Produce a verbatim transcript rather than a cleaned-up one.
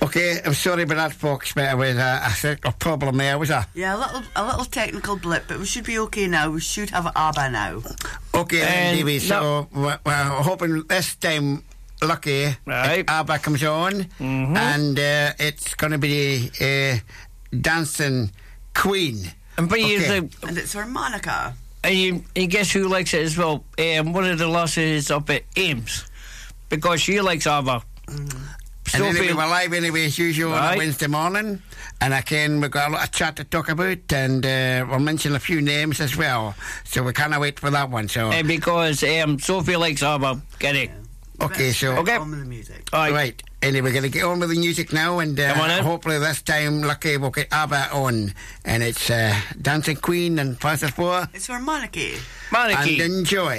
Okay, I'm sorry about that, folks, but it was a, a, sort of problem there, was there? Yeah, a little, a little technical blip, but we should be okay now. We should have ABBA now. Okay, then, And Davey, so no- we're, we're hoping this time, lucky, Right. ABBA comes on, Mhm. and uh, it's going to be uh, Dancing Queen. And but you, Okay. the, And it's harmonica. and you, and guess who likes it as well? Um, one of the lasses up at Ames, because she likes ABBA. And anyway, Sophie, we're live anyway as usual on Right. a Wednesday morning. And again, we've got a lot of chat to talk about, and uh, we'll mention a few names as well. So we can't wait for that one. So and because um, Sophie likes ABBA, get it. okay, so Okay. On with the music. All right. right. Anyway, we're going to get on with the music now, and uh, Come on in. hopefully this time, lucky, we'll get ABBA on. And it's uh, Dancing Queen and Fast as Four. It's harmonica. Monarchy. And enjoy.